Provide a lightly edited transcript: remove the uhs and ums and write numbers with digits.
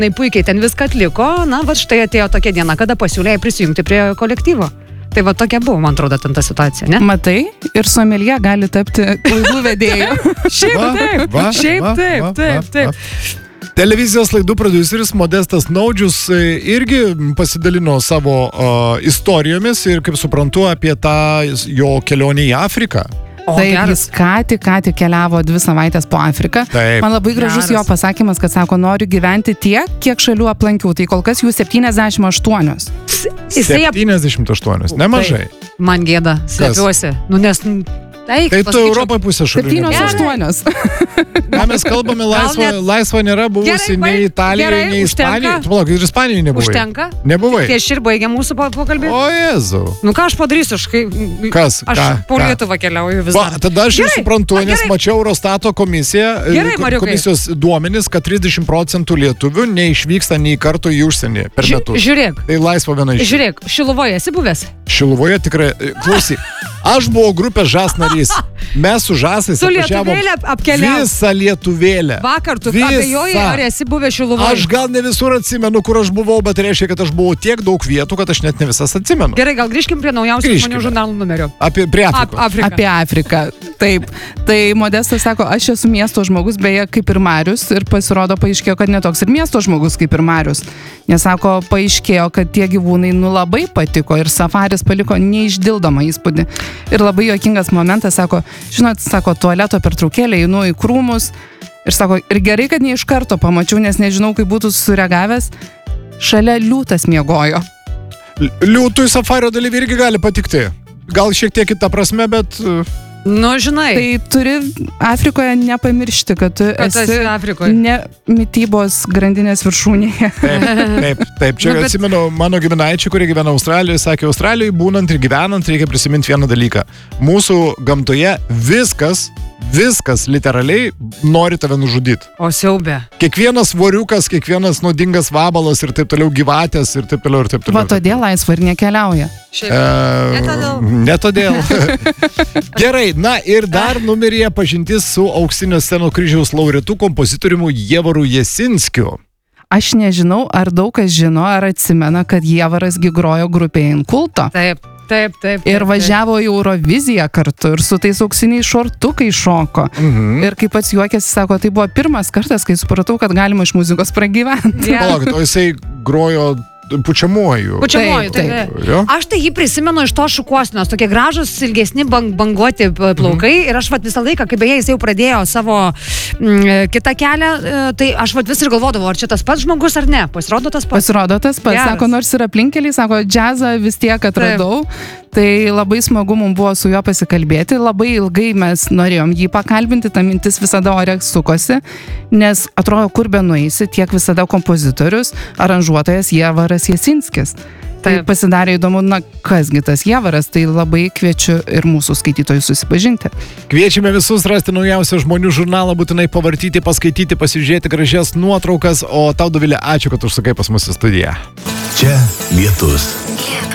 Jis puikiai ten viską atliko, na, va štai atėjo tokia diena, kada pasiūlė prisijungti prie kolektyvo. Tai va tokia buvo, man atrodo, ten ta situacija, ne? Matai, ir someljė gali tapti laidų vedėjų. Šiaip taip. Televizijos laidų prodiuseris Modestas Naudžius irgi pasidalino savo istorijomis ir, kaip suprantu, apie tą jo kelionę į Afriką. Taip, jis ką tik keliavo 2 savaitės po Afriką. Taip. Man labai gražus jo pasakymas, kad sako, noriu gyventi tiek, kiek šalių aplankiau. Tai kol kas jų 78. 78, nemažai. Taip. Man gėda, slepiuosi. Nu, nes... Tai tu Europoje pusę šalių. 7-8. Na, mes kalbame, laisva nėra buvusi nei Italijoje, nei Ispanijoje. Tu palauk, ir Ispanijoje nebuvai. Užtenka? Nebuvai. Tai aš ir baigė mūsų pokalbį. O, Jėzau. Nu, ką aš padarysiu? Kas? Aš po Lietuvą keliauju vis dar. Tada aš ir suprantu, nes mačiau Eurostato komisijos duomenis, kad 30% lietuvių neišvyksta nei karto į užsienį per metus. Žiūrėk. Tai laisva viena iš. Žiūrėk, Šiluvoje esi buvęs? Šiluvoje tikrai, klausyk. Aš buvau grupės Žas narys. Mes su Žasais apvažiavom visą Lietuvėlę. Vakar tu abejoji, ar esi buvęs Šiluvoje? Aš gal ne visur atsimenu, kur aš buvau, bet reiškia, kad aš buvau tiek daug vietų, kad aš net ne visas atsimenu. Gerai, gal grįžkim prie naujausių žmonių žurnalų numerio. Apie Afriką. Apie Afriką. Taip. Tai Modestas sako, aš esu miesto žmogus, beje, kaip ir Marius, ir pasirodo paaiškėjo, kad netoks ir miesto žmogus kaip ir Marius. Nes sako, paaiškėjo, kad tie gyvūnai labai patiko ir safaris paliko neišdildomą įspūdį. Ir labai juokingas momentas, sako, žinot, sako, tualeto pertraukėlė, einu į krūmus ir sako, ir gerai, kad ne iš karto pamačiau, nes nežinau, kaip būtų sureagavęs, šalia liūtas miegojo. Liūtui safario dalyviai irgi gali patikti. Gal šiek tiek kitą prasme, bet... Nu, žinai. Tai turi Afrikoje nepamiršti, kad tu esi ne mitybos grandinės viršūnėje. Taip. Čia atsimenu mano giminaičiai, kurie gyvena Australijoje, sakė, Australijoje būnant ir gyvenant reikia prisiminti vieną dalyką. Mūsų gamtoje viskas literaliai nori tave nužudyti. O siaubė. Kiekvienas voriukas, kiekvienas nuodingas vabalas ir taip toliau, gyvatės ir taip toliau. Va todėl laisva ir nekeliauja. Ne todėl. Gerai, na ir dar numeryje pažintis su Auksinio scenos kryžiaus laureatu kompozitoriumi Jievaru Jasinskiu. Aš nežinau, ar daug kas žino, ar atsimena, kad Jievaras gi grojo grupėje Inkulto. Taip. Ir važiavo į Euroviziją kartu ir su tais auksiniais šortukai šoko. Ir kaip pats juokėsi, sako, tai buvo pirmas kartas, kai supratau, kad galima iš muzikos pragyventi. Palaukit, o jisai grojo pučiamuoju. Taip. Aš tai jį prisimenu iš to šukuosinos, tokie gražus, ilgesni banguoti plaukai ir aš visą laiką, kai beje jis jau pradėjo savo kitą kelią, tai aš vis ir galvodavau, ar čia tas pats žmogus ar ne. Pasirodo tas pats. Sako, nors ir aplinkeliai, sako, džiazą vis tiek atradau. Tai labai smagu mums buvo su juo pasikalbėti, labai ilgai mes norėjom jį pakalbinti, ta mintis visada ore sukosi, nes atrodo, kur be nueisi, tiek visada kompozitorius, aranžuotojas Jievaras Jasinskis. Tai pasidarė įdomu, kasgi tas Jievaras, tai labai kviečiu ir mūsų skaitytojus susipažinti. Kviečiame visus rasti naujausią žmonių žurnalą, būtinai pavartyti, paskaityti, pasižiūrėti gražias nuotraukas, o tau, Dovilė, ačiū, kad užsukai pas mus į studiją. Čia Lietus.